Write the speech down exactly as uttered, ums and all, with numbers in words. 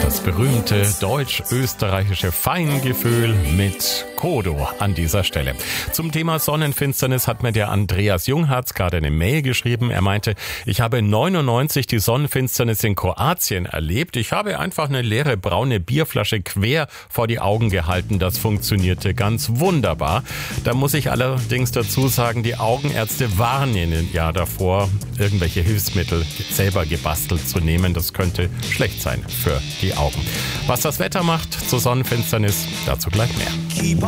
Das berühmte deutsch-österreichische Feingefühl mit Kodo an dieser Stelle. Zum Thema Sonnenfinsternis hat mir der Andreas Jungharz gerade eine Mail geschrieben. Er meinte, ich habe neunundneunzig die Sonnenfinsternis in Kroatien erlebt. Ich habe einfach eine leere braune Bierflasche quer vor die Augen gehalten. Das funktionierte ganz wunderbar. Da muss ich allerdings dazu sagen, die Augenärzte warnen ja davor, irgendwelche Hilfsmittel selber gebastelt zu nehmen. Das könnte schlecht sein für die Augen. Was das Wetter macht zur Sonnenfinsternis, dazu gleich mehr.